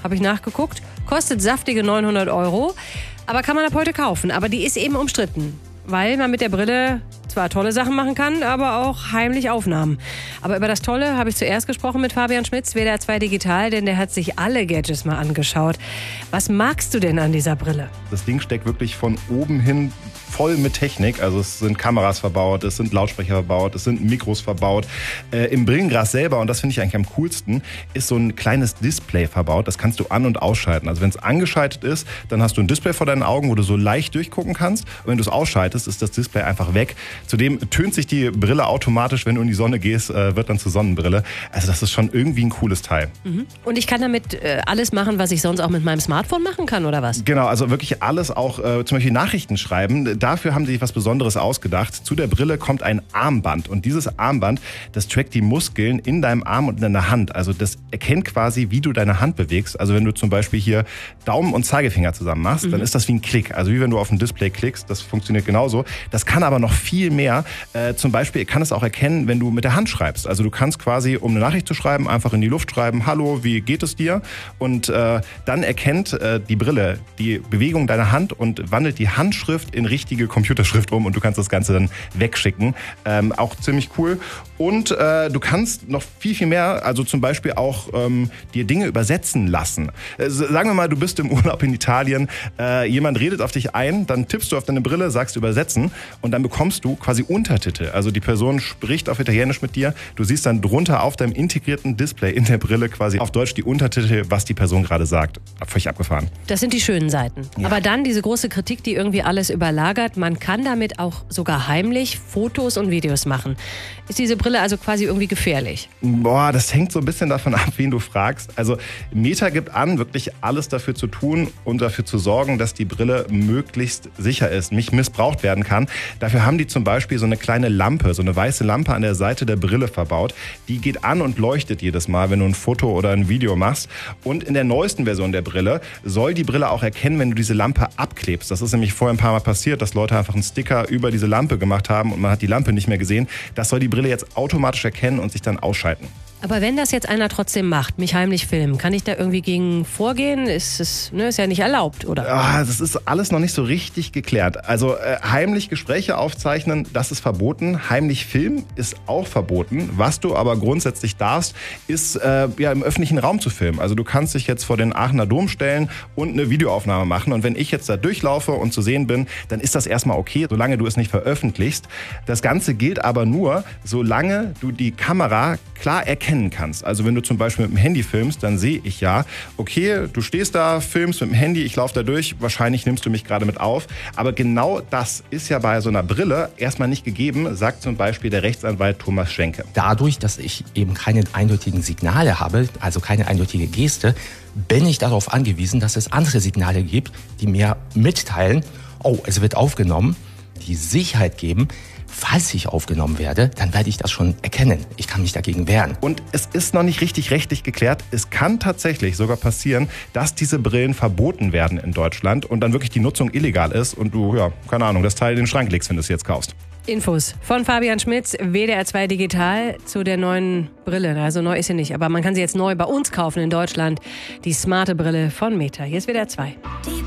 habe ich nachgeguckt. Kostet saftige 900 €, aber kann man ab heute kaufen. Aber die ist eben umstritten, weil man mit der Brille zwar tolle Sachen machen kann, aber auch heimlich Aufnahmen. Aber über das Tolle habe ich zuerst gesprochen mit Fabian Schmitz, WDR 2 Digital, denn der hat sich alle Gadgets mal angeschaut. Was magst du denn an dieser Brille? Das Ding steckt wirklich von oben hin voll mit Technik. Also es sind Kameras verbaut, es sind Lautsprecher verbaut, es sind Mikros verbaut. Im Brillenglas selber, und das finde ich eigentlich am coolsten, ist so ein kleines Display verbaut. Das kannst du an- und ausschalten. Also wenn es angeschaltet ist, dann hast du ein Display vor deinen Augen, wo du so leicht durchgucken kannst. Und wenn du es ausschaltest, ist das Display einfach weg. Zudem tönt sich die Brille automatisch, wenn du in die Sonne gehst, wird dann zur Sonnenbrille. Also das ist schon irgendwie ein cooles Teil. Mhm. Und ich kann damit alles machen, was ich sonst auch mit meinem Smartphone machen kann, oder was? Genau, also wirklich alles, auch zum Beispiel Nachrichten schreiben. Dafür haben sie sich was Besonderes ausgedacht. Zu der Brille kommt ein Armband. Und dieses Armband, das trackt die Muskeln in deinem Arm und in deiner Hand. Also das erkennt quasi, wie du deine Hand bewegst. Also wenn du zum Beispiel hier Daumen und Zeigefinger zusammen machst, dann ist das wie ein Klick. Also wie wenn du auf ein Display klickst. Das funktioniert genauso. Das kann aber noch viel mehr. Zum Beispiel kann es auch erkennen, wenn du mit der Hand schreibst. Also du kannst quasi, um eine Nachricht zu schreiben, einfach in die Luft schreiben, hallo, wie geht es dir? Und dann erkennt die Brille die Bewegung deiner Hand und wandelt die Handschrift in richtige Computerschrift um und du kannst das Ganze dann wegschicken. Auch ziemlich cool. Und du kannst noch viel, viel mehr, also zum Beispiel auch dir Dinge übersetzen lassen. Sagen wir mal, du bist im Urlaub in Italien, jemand redet auf dich ein, dann tippst du auf deine Brille, sagst übersetzen und dann bekommst du quasi Untertitel. Also die Person spricht auf Italienisch mit dir, du siehst dann drunter auf deinem integrierten Display in der Brille quasi auf Deutsch die Untertitel, was die Person gerade sagt. Völlig abgefahren. Das sind die schönen Seiten. Ja. Aber dann diese große Kritik, die irgendwie alles überlagert. Man kann damit auch sogar heimlich Fotos und Videos machen. Ist diese Brille also quasi irgendwie gefährlich? Boah, das hängt so ein bisschen davon ab, wen du fragst. Also Meta gibt an, wirklich alles dafür zu tun und dafür zu sorgen, dass die Brille möglichst sicher ist, nicht missbraucht werden kann. Dafür haben die zum Beispiel so eine kleine Lampe, so eine weiße Lampe an der Seite der Brille verbaut. Die geht an und leuchtet jedes Mal, wenn du ein Foto oder ein Video machst. Und in der neuesten Version der Brille soll die Brille auch erkennen, wenn du diese Lampe abklebst. Das ist nämlich vorher ein paar Mal passiert, dass Leute einfach einen Sticker über diese Lampe gemacht haben und man hat die Lampe nicht mehr gesehen. Das soll die Brille jetzt automatisch erkennen und sich dann ausschalten. Aber wenn das jetzt einer trotzdem macht, mich heimlich filmen, kann ich da irgendwie gegen vorgehen? Ist ja nicht erlaubt, oder? Ja, das ist alles noch nicht so richtig geklärt. Also heimlich Gespräche aufzeichnen, das ist verboten. Heimlich filmen ist auch verboten. Was du aber grundsätzlich darfst, ist im öffentlichen Raum zu filmen. Also du kannst dich jetzt vor den Aachener Dom stellen und eine Videoaufnahme machen. Und wenn ich jetzt da durchlaufe und zu sehen bin, dann ist das erstmal okay, solange du es nicht veröffentlichst. Das Ganze gilt aber nur, solange du die Kamera klar erkennen kannst. Also wenn du zum Beispiel mit dem Handy filmst, dann sehe ich ja, okay, du stehst da, filmst mit dem Handy, ich laufe da durch, wahrscheinlich nimmst du mich gerade mit auf. Aber genau das ist ja bei so einer Brille erstmal nicht gegeben, sagt zum Beispiel der Rechtsanwalt Thomas Schenke. Dadurch, dass ich eben keine eindeutigen Signale habe, also keine eindeutige Geste, bin ich darauf angewiesen, dass es andere Signale gibt, die mir mitteilen, oh, es wird aufgenommen, die Sicherheit geben, falls ich aufgenommen werde, dann werde ich das schon erkennen. Ich kann mich dagegen wehren. Und es ist noch nicht richtig rechtlich geklärt. Es kann tatsächlich sogar passieren, dass diese Brillen verboten werden in Deutschland und dann wirklich die Nutzung illegal ist und du, keine Ahnung, das Teil in den Schrank legst, wenn du es jetzt kaufst. Infos von Fabian Schmitz, WDR 2 Digital, zu der neuen Brille. Also neu ist sie nicht, aber man kann sie jetzt neu bei uns kaufen in Deutschland. Die smarte Brille von Meta. Hier ist WDR 2.